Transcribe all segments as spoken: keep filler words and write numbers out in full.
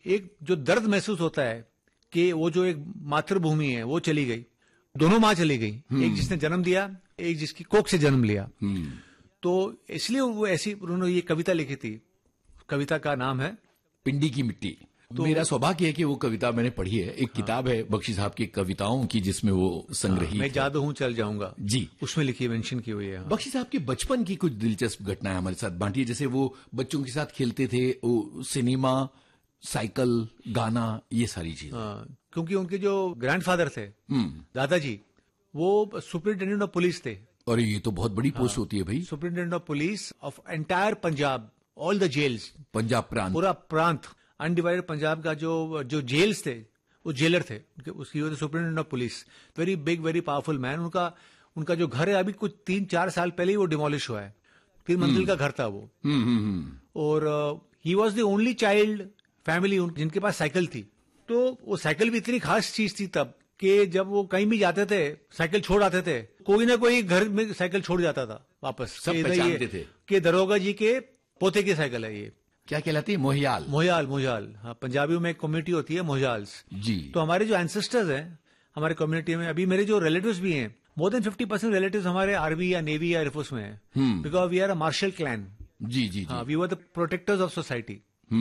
एक जो दर्द महसूस होता है कि वो जो एक मातृभूमि है वो चली गई, दोनों माँ चली गई, एक जिसने जन्म दिया, एक जिसकी कोख से जन्म लिया। तो इसलिए वो ऐसी उन्होंने ये कविता लिखी थी। कविता का नाम है पिंडी की मिट्टी। तो मेरा सौभाग्य है कि वो कविता मैंने पढ़ी है। एक हाँ। किताब है बख्शी साहब की कविताओं की जिसमें वो संग्रहित। हाँ, मैं जादू हूं चल जाऊंगा जी, उसमें लिखी मेंशन की हुई है। हाँ। बख्शी साहब के बचपन की कुछ दिलचस्प घटनाएं हमारे साथ बांटिए। जैसे वो बच्चों के साथ खेलते थे, वो सिनेमा, साइकिल, गाना, ये सारी चीजें। हाँ, क्योंकि उनके जो ग्रैंडफादर थे दादाजी, वो सुपरिटेंडेंट ऑफ पुलिस थे। और ये तो बहुत बड़ी पोस्ट हाँ, होती है भाई। Superintendent of police of entire Punjab, all the gels, Punjab प्रांत, पूरा प्रांत, अनडिवाइडेड पंजाब का जो जो जेल्स थे वो जेलर थे, उसकी वजह से superintendent of police, very big very powerful man. उनका उनका जो घर है अभी कुछ तीन चार साल पहले ही वो डिमोलिश हुआ है। तीन मंजिल का घर था वो। हुँ, हुँ, हुँ. और he was the only child family जिनके पास साइकिल थी। तो वो साइकिल भी इतनी खास चीज थी तब कि जब वो कहीं भी जाते थे साइकिल छोड़ आते थे, कोई ना कोई घर में साइकिल छोड़ जाता था वापस। सब पहचानते थे कि दरोगा जी के पोते की साइकिल है ये। क्या कहलाती है? मोहियाल। मोहियाल मोहियाल हाँ, पंजाबियों में एक कम्युनिटी होती है मोहियाल्स जी। तो हमारे जो एंसेस्टर्स हैं हमारे कम्युनिटी में, अभी मेरे जो रिलेटिव्स भी हैं, more than fifty percent relatives हमारे आर्मी या नेवी या एयरफोर्स में है, because we are a martial clan. जी जी हाँ, we were the protectors of society,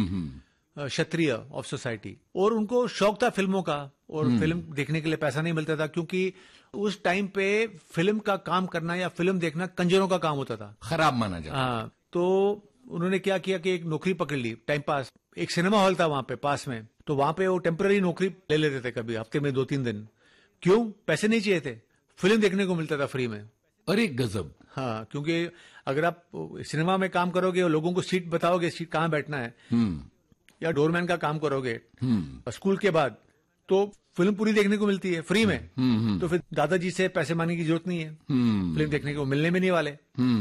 Kshatriya of society. और उनको शौक था फिल्मों का, और फिल्म देखने के लिए पैसा नहीं मिलता था, क्योंकि उस टाइम पे फिल्म का काम करना या फिल्म देखना कंजरों का काम होता था, खराब माना जाता। हाँ, तो उन्होंने क्या किया कि एक नौकरी पकड़ ली टाइम पास। एक सिनेमा हॉल था वहां पे पास में, तो वहां पे वो टेम्पररी नौकरी ले लेते थे कभी हफ्ते में दो तीन दिन। क्यों? पैसे नहीं चाहिए थे, फिल्म देखने को मिलता था फ्री में। अरे गजब। हाँ, क्योंकि अगर आप सिनेमा में काम करोगे और लोगों को सीट बताओगे, सीट कहाँ बैठना है, या डोरमैन का काम करोगे स्कूल के बाद, तो फिल्म पूरी देखने को मिलती है फ्री में। तो फिर दादाजी से पैसे मांगने की जरूरत नहीं है, फिल्म देखने को मिलने में नहीं वाले।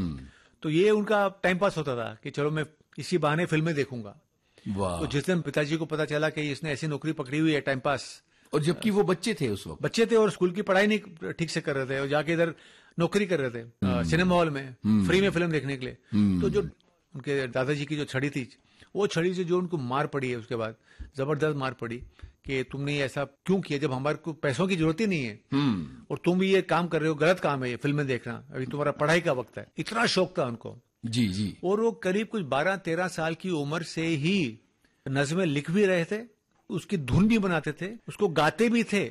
तो ये उनका टाइम पास होता था कि चलो मैं इसी बहाने फिल्में देखूंगा। तो जिस दिन पिताजी को पता चला कि इसने ऐसी नौकरी पकड़ी हुई है टाइम पास, और जबकि वो बच्चे थे उस वक्त, बच्चे थे और स्कूल की पढ़ाई नहीं ठीक से कर रहे थे, और जाके इधर नौकरी कर रहे थे सिनेमा हॉल में फ्री में फिल्म देखने के लिए। तो जो उनके दादाजी की जो छड़ी थी, वो छड़ी से जो उनको मार पड़ी है उसके बाद, जबरदस्त मार पड़ी कि तुमने ऐसा क्यों किया जब हमारे को पैसों की जरूरत ही नहीं है, और तुम भी ये काम कर रहे हो, गलत काम है ये फिल्में देखना, अभी तुम्हारा पढ़ाई का वक्त है। इतना शौक था उनको। जी जी। और वो करीब कुछ बारह तेरह साल की उम्र से ही नज़्में लिख भी रहे थे, उसकी धुन भी बनाते थे, उसको गाते भी थे,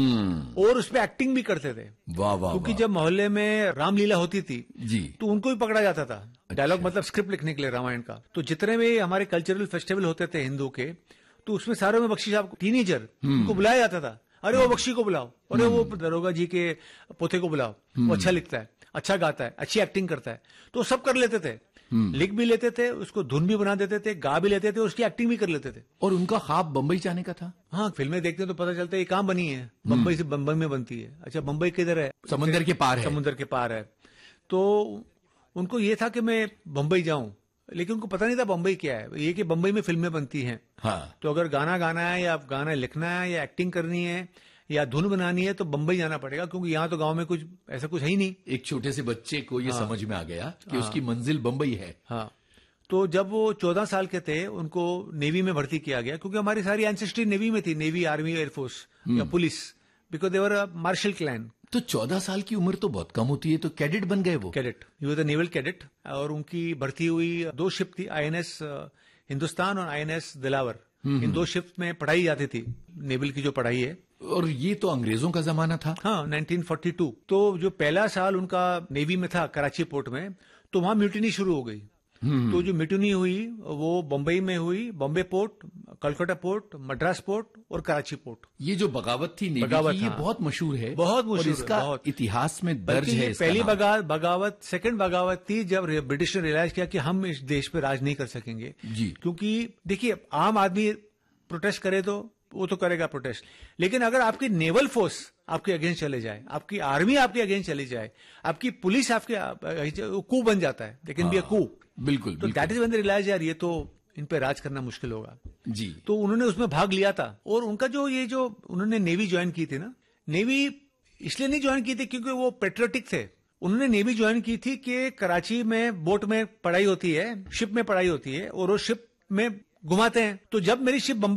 और उसमें एक्टिंग भी करते थे। वाह वाह। क्योंकि जब मोहल्ले में रामलीला होती थी जी, तो उनको भी पकड़ा जाता था। डायलॉग मतलब स्क्रिप्ट लिखने के लिए रामायण का। तो जितने भी हमारे कल्चरल फेस्टिवल होते थे हिंदू के, तो उसमें सारों में बख्शी साहब टीनेजर उनको बुलाया जाता था। अरे वो बख्शी को बुलाओ, अरे वो दरोगा जी के पोते को बुलाओ, वो अच्छा लिखता है, अच्छा गाता है, अच्छी एक्टिंग करता है। तो सब कर लेते थे, लिख भी लेते थे, उसको धुन भी बना देते थे, गा भी लेते थे, उसकी एक्टिंग भी कर लेते थे। और उनका ख्वाब बंबई जाने का था। हाँ, फिल्में देखते हैं तो पता चलता है ये कहाँ बनी है, बंबई से बंबई में बनती है। अच्छा, बंबई किधर है? समुद्र के पार है। समुद्र के पार है। तो उनको ये था कि मैं बंबई जाऊं, लेकिन उनको पता नहीं था बंबई क्या है, ये कि बंबई में फिल्में बनती हैं। हाँ। तो अगर गाना गाना है या गाना लिखना है या एक्टिंग करनी है या धुन बनानी है तो बंबई जाना पड़ेगा, क्योंकि यहाँ तो गांव में कुछ ऐसा कुछ है ही नहीं। एक छोटे से बच्चे को ये हाँ। समझ में आ गया कि हाँ। उसकी मंजिल बंबई है। हाँ। तो जब वो चौदह साल के थे, उनको नेवी में भर्ती किया गया, क्योंकि हमारी सारी एंसेस्ट्री नेवी में थी, नेवी, आर्मी, एयरफोर्स या police, because they were a martial clan. तो चौदह साल की उम्र तो बहुत कम होती है, तो कैडेट बन गए वो? कैडेट, ये द नेवल कैडेट। और उनकी भर्ती हुई, दो शिप थी, आईएनएस हिंदुस्तान और आईएनएस दिलावर। इन दो शिप में पढ़ाई जाती थी, नेवल की जो पढ़ाई है। और ये तो अंग्रेजों का जमाना था। हाँ, नाइनटीन फोर्टी टू। तो जो पहला साल उनका नेवी में था कराची पोर्ट में, तो वहां म्यूटिनी शुरू हो गई। तो जो म्यूटिनी हुई वो बंबई में हुई, Bombay port, Calcutta port, Madras port और कराची पोर्ट। ये जो बगावत थी नेवी बगावत की, ये हाँ। बहुत मशहूर है, बहुत मशहूर, और इसका बहुत इतिहास में दर्ज है। पहली बगावत, सेकंड बगावत थी जब ब्रिटिश ने रियलाइज किया कि हम इस देश पे राज नहीं कर सकेंगे जी। क्योंकि देखिए, आम आदमी प्रोटेस्ट करे तो वो तो करेगा प्रोटेस्ट, लेकिन अगर आपकी नेवल फोर्स आपके अगेंस्ट चले जाए, आपकी आर्मी आपके अगेंस्ट चली जाए, आपकी पुलिस आपके कू बन जाता है, लेकिन भी कू बिल्कुल। तो that is when they realise यार ये तो इन पे राज करना मुश्किल होगा जी। तो उन्होंने उसमें भाग लिया था। और उनका जो ये जो उन्होंने नेवी ज्वाइन की थी ना, नेवी इसलिए नहीं ज्वाइन की थी क्योंकि वो पेट्रियोटिक थे। उन्होंने नेवी ज्वाइन की थी कि कराची में बोट में पढ़ाई होती है, शिप में पढ़ाई होती है, और वो शिप में घुमाते हैं। तो जब मेरी शिप